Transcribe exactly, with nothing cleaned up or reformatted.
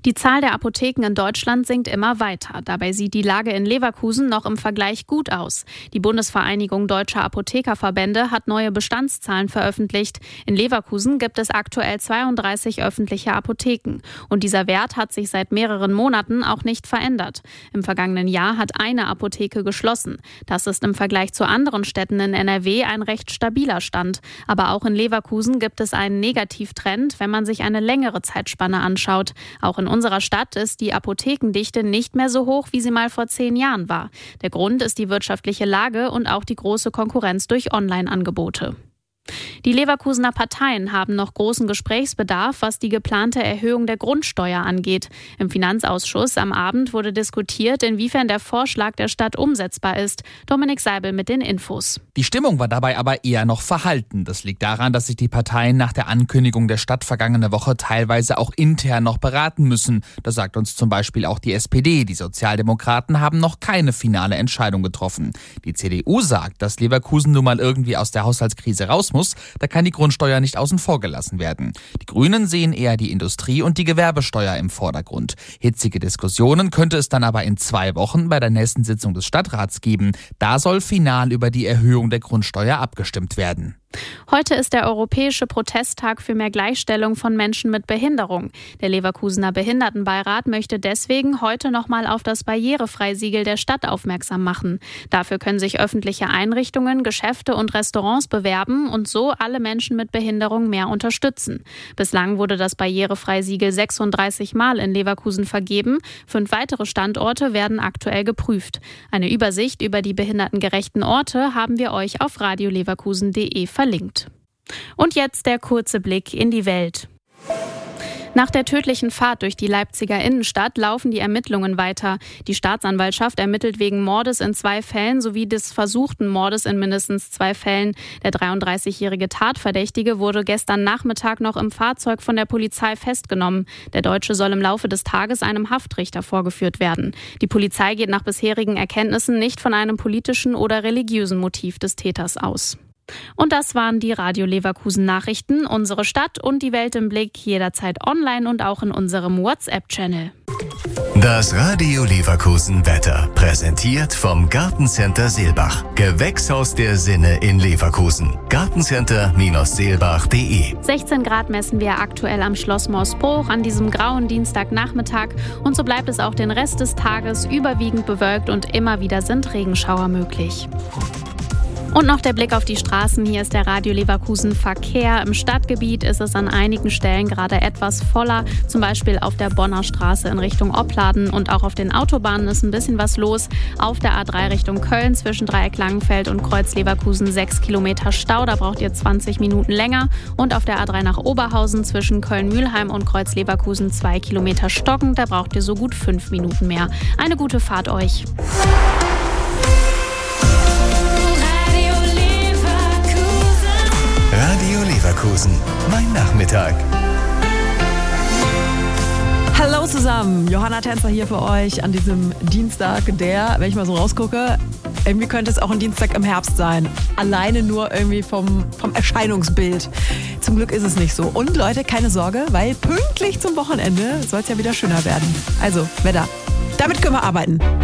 Die Zahl der Apotheken in Deutschland sinkt immer weiter. Dabei sieht die Lage in Leverkusen noch im Vergleich gut aus. Die Bundesvereinigung Deutscher Apothekerverbände hat neue Bestandszahlen veröffentlicht. In Leverkusen gibt es aktuell zweiunddreißig öffentliche Apotheken. Und dieser Wert hat sich seit mehreren Monaten auch nicht verändert. Im vergangenen Jahr hat eine Apotheke geschlossen. Das ist im Vergleich zu anderen Städten in N R W ein recht stabiler Stand. Aber auch in Leverkusen gibt es einen Negativtrend, wenn man sich eine längere Zeitspanne anschaut. Auch in unserer Stadt ist die Apothekendichte nicht mehr so hoch, wie sie mal vor zehn Jahren war. Der Grund ist die wirtschaftliche Lage und auch die große Konkurrenz durch Online-Angebote. Die Leverkusener Parteien haben noch großen Gesprächsbedarf, was die geplante Erhöhung der Grundsteuer angeht. Im Finanzausschuss am Abend wurde diskutiert, inwiefern der Vorschlag der Stadt umsetzbar ist. Dominik Seibel mit den Infos. Die Stimmung war dabei aber eher noch verhalten. Das liegt daran, dass sich die Parteien nach der Ankündigung der Stadt vergangene Woche teilweise auch intern noch beraten müssen. Das sagt uns zum Beispiel auch die S P D. Die Sozialdemokraten haben noch keine finale Entscheidung getroffen. Die C D U sagt, dass Leverkusen nun mal irgendwie aus der Haushaltskrise raus muss. Da kann die Grundsteuer nicht außen vor gelassen werden. Die Grünen sehen eher die Industrie- und die Gewerbesteuer im Vordergrund. Hitzige Diskussionen könnte es dann aber in zwei Wochen bei der nächsten Sitzung des Stadtrats geben. Da soll final über die Erhöhung der Grundsteuer abgestimmt werden. Heute ist der Europäische Protesttag für mehr Gleichstellung von Menschen mit Behinderung. Der Leverkusener Behindertenbeirat möchte deswegen heute nochmal auf das Barrierefreisiegel der Stadt aufmerksam machen. Dafür können sich öffentliche Einrichtungen, Geschäfte und Restaurants bewerben und so alle Menschen mit Behinderung mehr unterstützen. Bislang wurde das Barrierefreisiegel sechsunddreißig Mal in Leverkusen vergeben. Fünf weitere Standorte werden aktuell geprüft. Eine Übersicht über die behindertengerechten Orte haben wir euch auf radioleverkusen punkt de verlinkt. Und jetzt der kurze Blick in die Welt. Nach der tödlichen Fahrt durch die Leipziger Innenstadt laufen die Ermittlungen weiter. Die Staatsanwaltschaft ermittelt wegen Mordes in zwei Fällen sowie des versuchten Mordes in mindestens zwei Fällen. Der dreiunddreißigjährige Tatverdächtige wurde gestern Nachmittag noch im Fahrzeug von der Polizei festgenommen. Der Deutsche soll im Laufe des Tages einem Haftrichter vorgeführt werden. Die Polizei geht nach bisherigen Erkenntnissen nicht von einem politischen oder religiösen Motiv des Täters aus. Und das waren die Radio Leverkusen Nachrichten. Unsere Stadt und die Welt im Blick, jederzeit online und auch in unserem WhatsApp-Channel. Das Radio Leverkusen Wetter, präsentiert vom Gartencenter Seelbach. Gewächshaus der Sinne in Leverkusen. Gartencenter Seelbach punkt de. sechzehn Grad messen wir aktuell am Schloss Morsbruch an diesem grauen Dienstagnachmittag. Und so bleibt es auch den Rest des Tages überwiegend bewölkt und immer wieder sind Regenschauer möglich. Und noch der Blick auf die Straßen. Hier ist der Radio Leverkusen Verkehr. Im Stadtgebiet ist es an einigen Stellen gerade etwas voller. Zum Beispiel auf der Bonner Straße in Richtung Opladen. Und auch auf den Autobahnen ist ein bisschen was los. Auf der A drei Richtung Köln zwischen Dreieck Langenfeld und Kreuz Leverkusen sechs Kilometer Stau. Da braucht ihr zwanzig Minuten länger. Und auf der A drei nach Oberhausen zwischen Köln-Mülheim und Kreuz Leverkusen zwei Kilometer stockend. Da braucht ihr so gut fünf Minuten mehr. Eine gute Fahrt euch. Radio Leverkusen, mein Nachmittag. Hallo zusammen, Johanna Tänzer hier für euch an diesem Dienstag, der, wenn ich mal so rausgucke, irgendwie könnte es auch ein Dienstag im Herbst sein. Alleine nur irgendwie vom, vom Erscheinungsbild. Zum Glück ist es nicht so. Und Leute, keine Sorge, weil pünktlich zum Wochenende soll es ja wieder schöner werden. Also, Wetter. Damit können wir arbeiten.